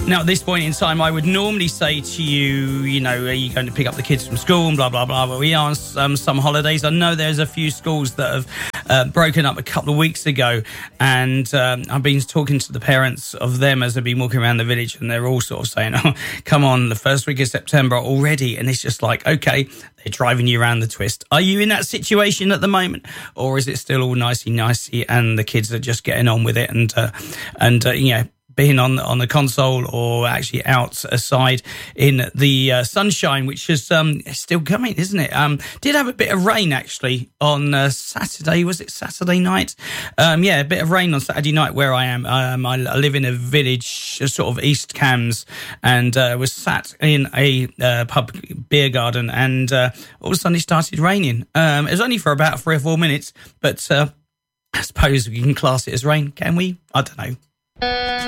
Now, at this point in time, I would normally say to you, you know, are you going to pick up the kids from school and blah, blah, blah. But we are on some holidays. I know there's a few schools that have broken up a couple of weeks ago. And I've been talking to the parents of them as I've been walking around the village, and they're all sort of saying, oh, come on, the first week of September already. And it's just like, okay, they're driving you around the twist. Are you in that situation at the moment? Or is it still all nicey and the kids are just getting on with it and you know, being on the console or actually outside in the sunshine, which is still coming, isn't it? Did have a bit of rain actually on Saturday. Was it Saturday night? Yeah, a bit of rain on Saturday night where I am. I live in a village, sort of East Cams, and was sat in a pub beer garden, and all of a sudden it started raining. It was only for about 3 or 4 minutes, but I suppose we can class it as rain, can we? I don't know.